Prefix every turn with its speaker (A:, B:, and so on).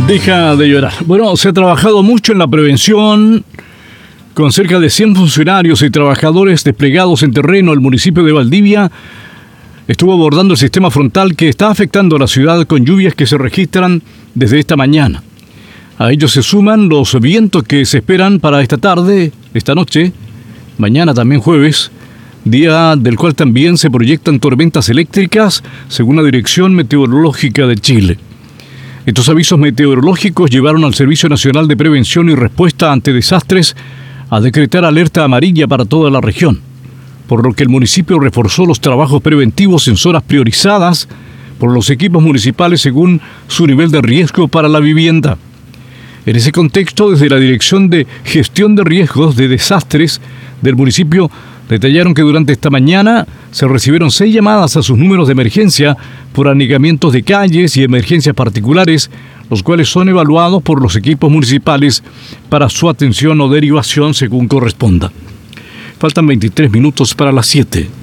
A: Deja de llorar. Bueno, se ha trabajado mucho en la prevención, con cerca de 100 funcionarios y trabajadores desplegados en terreno. El municipio de Valdivia estuvo abordando el sistema frontal que está afectando a la ciudad con lluvias que se registran desde esta mañana. A ellos se suman los vientos que se esperan para esta tarde, esta noche, mañana también jueves, día del cual también se proyectan tormentas eléctricas según la Dirección Meteorológica de Chile. Estos avisos meteorológicos llevaron al Servicio Nacional de Prevención y Respuesta ante Desastres a decretar alerta amarilla para toda la región, por lo que el municipio reforzó los trabajos preventivos en zonas priorizadas por los equipos municipales según su nivel de riesgo para la vivienda. En ese contexto, desde la Dirección de Gestión de Riesgos de Desastres del municipio, detallaron que durante esta mañana se recibieron 6 llamadas a sus números de emergencia por anegamientos de calles y emergencias particulares, los cuales son evaluados por los equipos municipales para su atención o derivación según corresponda. Faltan 23 minutos para las 7.